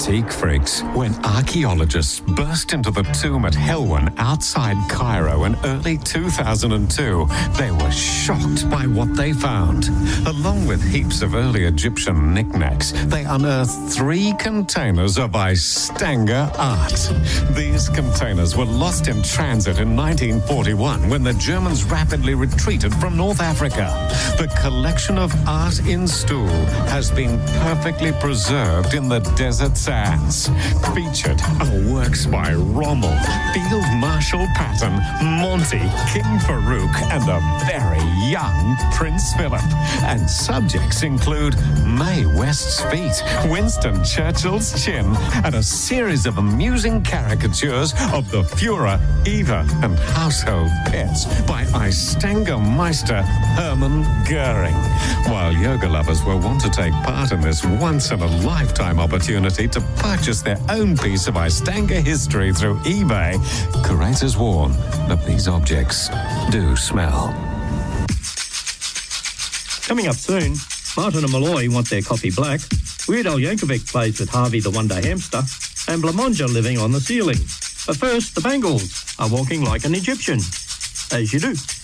antique freaks. When archaeologists burst into the tomb at Helwan outside Cairo in early 2002, they were shocked by what they found. Along with heaps of early Egyptian knickknacks, they unearthed 3 containers of Istanga art. These containers were lost in transit in 1941 when the Germans rapidly retreated from North Africa. The collection of art in Stool has been perfectly preserved in the desert sands. Featured are works by Rommel, Field Marshal Patton, Monty, King Farouk, and the very young Prince Philip. And subjects include Mae West's feet, Winston Churchill's chin, and a series of amusing caricatures of the Führer, Eva, and household pets by Istanga Meister Hermann Goering. While yoga lovers will want to take part in this once-in-a-lifetime opportunity to purchase their own piece of Istanga history through eBay, curators warn that these objects do smell. Coming up soon, Martin and Malloy want their coffee black, Weird Al Yankovic plays with Harvey the Wonder Hamster, and Blamonja living on the ceiling. But first, the Bangles are walking like an Egyptian, as you do.